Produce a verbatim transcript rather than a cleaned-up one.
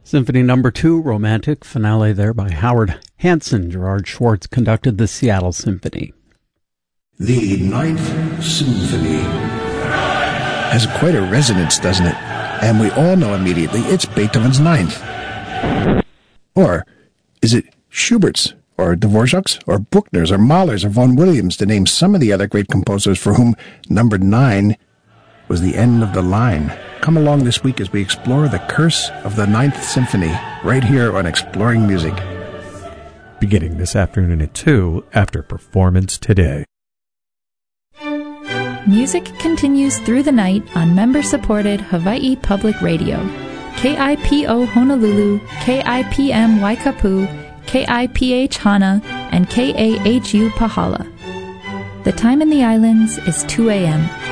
Symphony Number Two, Romantic, finale there by Howard Hanson. Gerard Schwartz conducted the Seattle Symphony. The Ninth Symphony has quite a resonance, doesn't it? And we all know immediately it's Beethoven's Ninth. Or is it Schubert's, or Dvorak's, or Bruckner's, or Mahler's, or Vaughan Williams, to name some of the other great composers for whom number nine was the end of the line? Come along this week as we explore the curse of the Ninth Symphony, right here on Exploring Music. Beginning this afternoon at two, after Performance Today. Music continues through the night on member-supported Hawaii Public Radio. K I P O Honolulu, K I P M Waikapu, K I P H Hana, and K A H U Pahala. The time in the islands is two a.m.